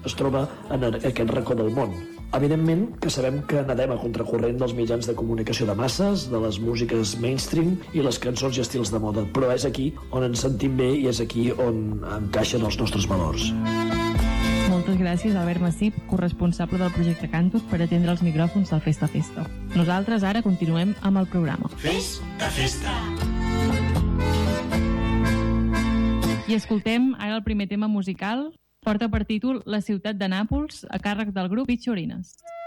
es troba en aquest racó del món. Evidentment que sabem que nedem a contracorrent dels mitjans de comunicació de masses, de les músiques mainstream i les cançons i estils de moda, però és aquí on ens sentim bé i és aquí on encaixen els nostres valors. Moltes gràcies, Albert Massip, corresponsable del projecte Cantus, per atendre els micròfons del Festa Festa. Nosaltres ara continuem amb el programa. Festa Festa! I escoltem ara el primer tema musical. Porta per títol La ciutat de Nàpols, a càrrec del grup Picciolines.